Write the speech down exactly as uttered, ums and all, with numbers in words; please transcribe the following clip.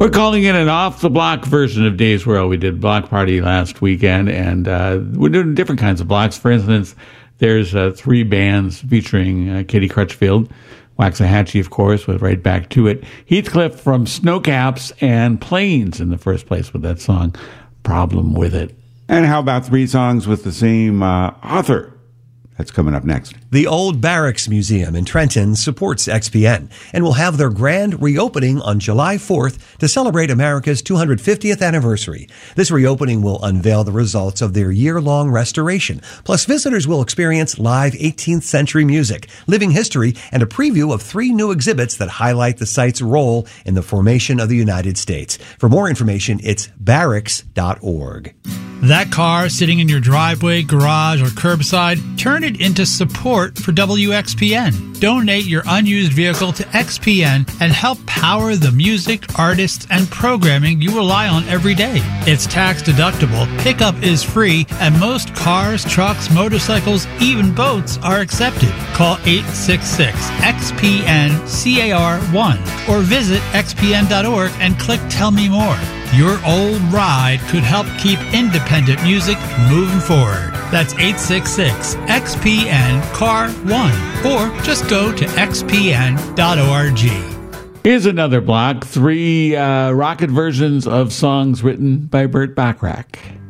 We're calling it an off-the-block version of Days World. We did Block Party last weekend, and uh, we're doing different kinds of blocks. For instance, there's uh, three bands featuring uh, Katie Crutchfield, Waxahachie, of course, with Right Back to It, Heathcliff from Snowcaps, and Plains in the first place with that song, Problem With It. And how about three songs with the same uh, author? That's coming up next. The Old Barracks Museum in Trenton supports X P N and will have their grand reopening on July fourth to celebrate America's two hundred fiftieth anniversary. This reopening will unveil the results of their year-long restoration. Plus, visitors will experience live eighteenth century music, living history, and a preview of three new exhibits that highlight the site's role in the formation of the United States. For more information, it's barracks dot org. That car sitting in your driveway, garage, or curbside, turn it into support for W X P N. Donate your unused vehicle to X P N and help power the music, artists, and programming you rely on every day. It's tax deductible, pickup is free, and most cars, trucks, motorcycles, even boats are accepted. Call eight six six X P N C A R one or visit X P N dot org and click Tell Me More. Your old ride could help keep independent music moving forward. That's eight six six X P N C A R one or just go to X P N dot org. Here's another block, three uh, rocket versions of songs written by Burt Bacharach.